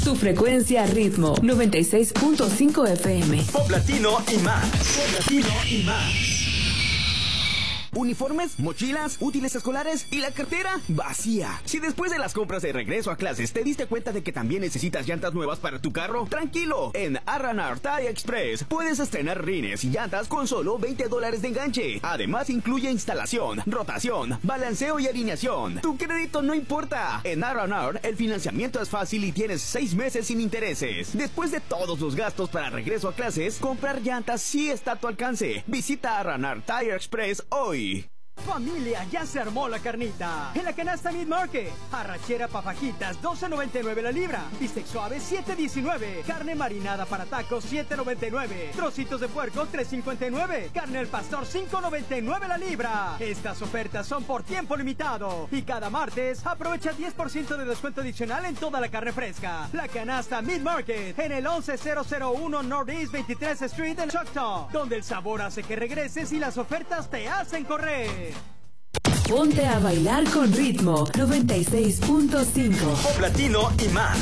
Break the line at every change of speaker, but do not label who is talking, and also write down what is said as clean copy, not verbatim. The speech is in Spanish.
Tu frecuencia ritmo 96.5 FM.
Pop latino y más. Pop latino y más.
Uniformes, mochilas, útiles escolares y la cartera vacía. Si después de las compras de regreso a clases te diste cuenta de que también necesitas llantas nuevas para tu carro, tranquilo. En R&R Tire Express puedes estrenar rines y llantas con solo $20 de enganche. Además incluye instalación, rotación, balanceo y alineación. Tu crédito no importa. En R&R el financiamiento es fácil y tienes 6 meses sin intereses. Después de todos los gastos para regreso a clases, comprar llantas sí está a tu alcance. Visita R&R Tire Express hoy.
Familia, ya se armó la carnita. En la canasta Meat Market. Arrachera pa' fajitas, $12.99 la libra. Bistec suave, $7.19. Carne marinada para tacos, $7.99. Trocitos de puerco, $3.59. Carne al pastor, $5.99 la libra. Estas ofertas son por tiempo limitado. Y cada martes, aprovecha 10% de descuento adicional en toda la carne fresca. La canasta Meat Market, en el 11001 Northeast 23 Street en Choctaw, donde el sabor hace que regreses y las ofertas te hacen correr.
Ponte a bailar con ritmo 96.5.
Pop latino y más.